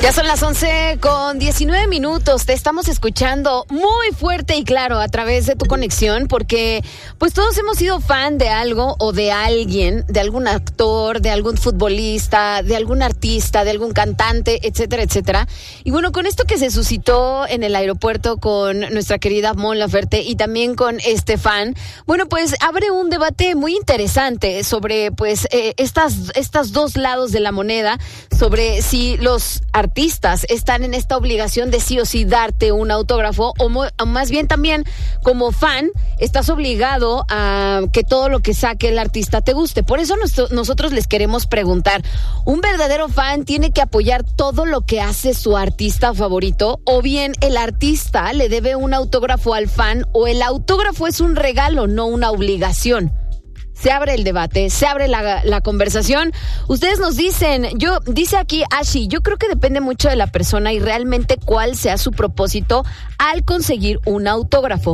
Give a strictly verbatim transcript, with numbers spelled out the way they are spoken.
Ya son las once con diecinueve minutos, te estamos escuchando muy fuerte y claro a través de tu conexión porque pues todos hemos sido fan de algo o de alguien, de algún actor, de algún futbolista, de algún artista, de algún cantante, etcétera, etcétera. Y bueno, con esto que se suscitó en el aeropuerto con nuestra querida Mon Laferte y también con este fan, bueno pues abre un debate muy interesante sobre pues eh, estas, estas dos lados de la moneda, sobre si los artistas artistas están en esta obligación de sí o sí darte un autógrafo o, mo- o más bien también como fan estás obligado a que todo lo que saque el artista te guste. Por eso nos- nosotros les queremos preguntar, ¿un verdadero fan tiene que apoyar todo lo que hace su artista favorito o bien el artista le debe un autógrafo al fan o el autógrafo es un regalo, no una obligación? Se abre el debate, se abre la, la conversación. Ustedes nos dicen, yo dice aquí Ashi, yo creo que depende mucho de la persona y realmente cuál sea su propósito al conseguir un autógrafo.